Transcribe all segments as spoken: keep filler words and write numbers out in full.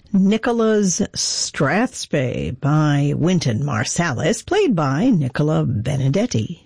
Nicola's Strathspey by Wynton Marsalis, played by Nicola Benedetti.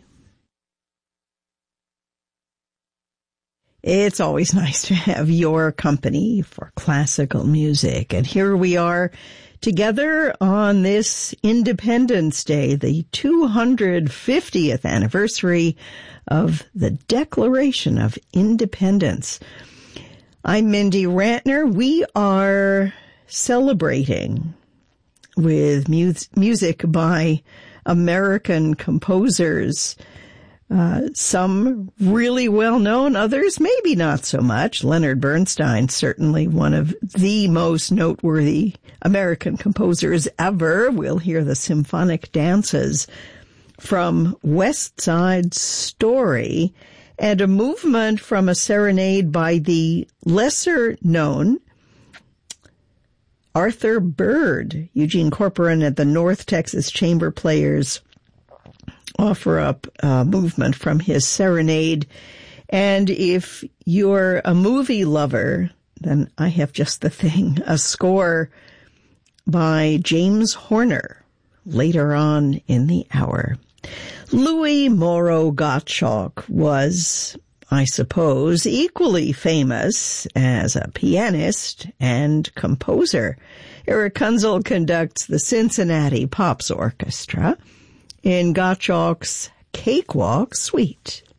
It's always nice to have your company for classical music, and here we are together on this Independence Day, the two hundred fiftieth anniversary of the Declaration of Independence. I'm Mindy Rantner. We are celebrating with mu- music by American composers, uh, some really well known, others maybe not so much. Leonard Bernstein, certainly one of the most noteworthy American composers ever. We'll hear the symphonic dances from West Side Story, and a movement from a serenade by the lesser known Arthur Byrd. Eugene Corporon at the North Texas Chamber Players offer up a movement from his serenade. And if you're a movie lover, then I have just the thing, a score by James Horner later on in the hour. Louis Moreau Gottschalk was, I suppose, equally famous as a pianist and composer. Eric Kunzel conducts the Cincinnati Pops Orchestra in Gottschalk's Cakewalk Suite.